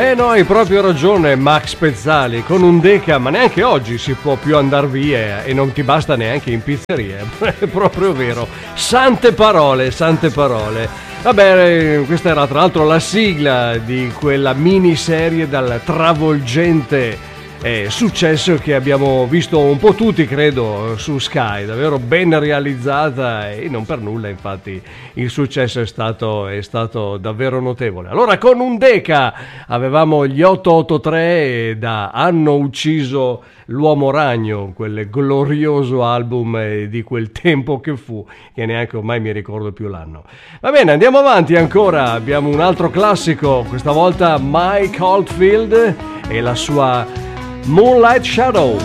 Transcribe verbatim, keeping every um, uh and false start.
Eh no, hai proprio ragione Max Pezzali, con un Deca, ma neanche oggi si può più andar via e non ti basta neanche in pizzeria, è proprio vero, sante parole, sante parole. Vabbè, questa era tra l'altro la sigla di quella miniserie dal travolgente eh, successo che abbiamo visto un po' tutti, credo, su Sky, davvero ben realizzata e non per nulla, infatti, il successo è stato, è stato davvero notevole. Allora, con un Deca avevamo gli otto otto tre da Hanno ucciso l'uomo ragno, quel glorioso album eh, di quel tempo che fu, che neanche ormai mi ricordo più l'anno. Va bene, andiamo avanti ancora, abbiamo un altro classico, questa volta Mike Oldfield e la sua Moonlight Shadow.